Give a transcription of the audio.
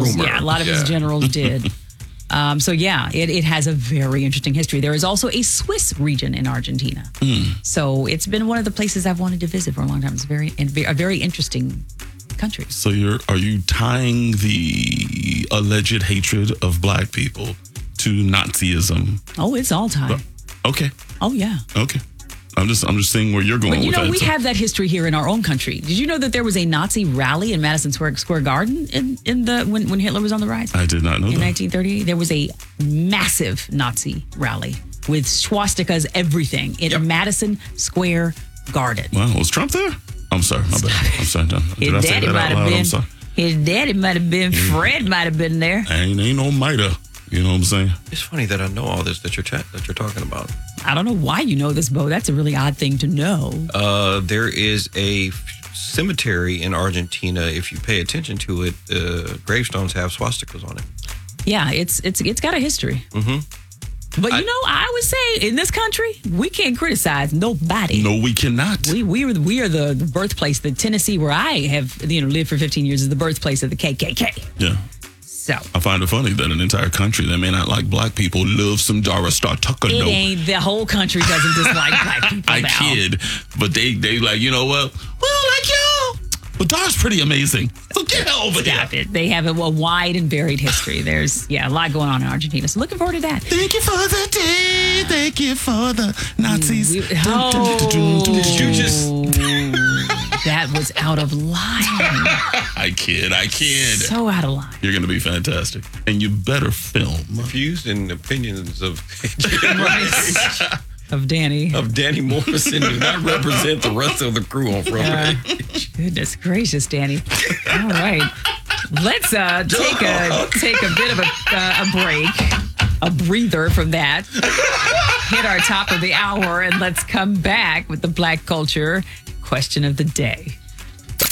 generals. rumor. Yeah, a lot of his generals did. It has a very interesting history. There is also a Swiss region in Argentina. So it's been one of the places I've wanted to visit for a long time. It's a very interesting country. So are you tying the alleged hatred of black people to Nazism? Oh, it's all time. Okay. Oh, yeah. Okay. I'm just seeing where you're going with that. We have that history here in our own country. Did you know that there was a Nazi rally in Madison Square Garden when Hitler was on the rise? I did not know that. In 1930, there was a massive Nazi rally with swastikas, everything in Madison Square Garden. Wow, was Trump there? I'm sorry, my bad. I'm sorry. Did I say that out loud? I'm sorry. His daddy might have been. Fred might have been there. Ain't no miter. You know what I'm saying? It's funny that I know all this that you're talking about. I don't know why you know this, Bo. That's a really odd thing to know. There is a cemetery in Argentina. If you pay attention to it, gravestones have swastikas on it. Yeah, it's got a history. Mm-hmm. But I would say in this country, we can't criticize nobody. No, we cannot. We are the birthplace. The Tennessee, where I have lived for 15 years, is the birthplace of the KKK. Yeah. So I find it funny that an entire country that may not like black people loves some Dara Star Tucker. It ain't the whole country doesn't dislike black people. I kid, but they like, you know what? We don't like y'all. But Dara's pretty amazing. So get over there. Stop it. They have a wide and varied history. There's a lot going on in Argentina. So looking forward to that. Thank you for the day. Thank you for the Nazis. Did you just? That was out of line. I kid. So out of line. You're going to be fantastic. And you better film. Views and opinions of of Danny Morrison do not represent the rest of the crew on Front Page. Goodness gracious, Danny. All right. Let's take a bit of a break, a breather from that. Hit our top of the hour, and let's come back with the Black Culture Question of the Day.